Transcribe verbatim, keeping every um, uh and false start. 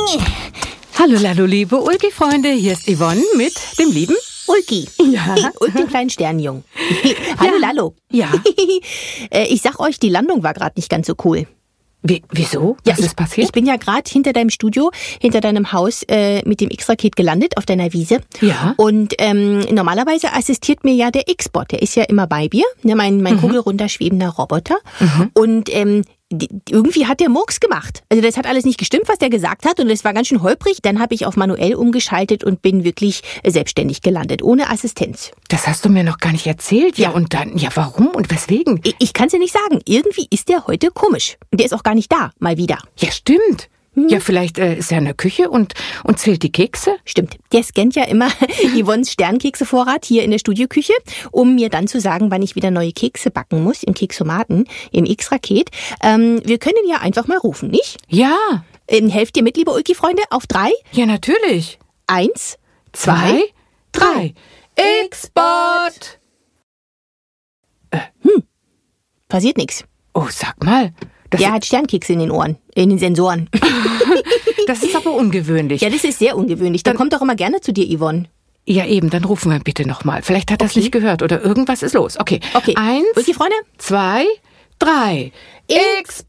Hallo, hallo, liebe Ulki-Freunde, hier ist Yvonne mit dem lieben Ulki. Ja. Und dem kleinen Sternjungen. Hallo, Ja. Lalo. Ja. Äh, Ich sag euch, die Landung war gerade nicht ganz so cool. Wie, wieso? Was ich, ist passiert? Ich bin ja gerade hinter deinem Studio, hinter deinem Haus äh, mit dem X-Raket gelandet auf deiner Wiese. Ja. Und ähm, normalerweise assistiert mir ja der X-Bot. Der ist ja immer bei mir, ne, mein, mein mhm. kugelrunder schwebender Roboter. Mhm. Und ähm, die, irgendwie hat der Murks gemacht. Also das hat alles nicht gestimmt, was der gesagt hat. Und es war ganz schön holprig. Dann habe ich auf manuell umgeschaltet und bin wirklich äh, selbstständig gelandet, ohne Assistenz. Das hast du mir noch gar nicht erzählt. Ja, Ja. und dann, ja, warum und weswegen? Ich, ich kann es dir nicht sagen. Irgendwie ist der heute komisch. Und der ist auch gar nicht da, mal wieder. Ja, stimmt. Ja, vielleicht äh, ist er in der Küche und, und zählt die Kekse. Stimmt. Der scannt ja immer Yvonnes Sternkeksevorrat hier in der Studioküche, um mir dann zu sagen, wann ich wieder neue Kekse backen muss im Keksomaten, im X-Raket. Ähm, wir können ihn ja einfach mal rufen, nicht? Ja. Ähm, helft ihr mit, liebe Ulki-Freunde? Auf drei? Ja, natürlich. Eins, Zwei, drei. X-Bot. passiert nichts. Oh, sag mal. Das, Der hat Sternkekse in den Ohren, in den Sensoren. das ist aber ungewöhnlich. Ja, das ist sehr ungewöhnlich. Der Dann- kommt doch immer gerne zu dir, Yvonne. Ja, eben, dann rufen wir bitte nochmal. Vielleicht hat er es Okay. nicht gehört oder irgendwas ist los. Okay. Okay. Eins, Ulki-Freunde? zwei, drei. X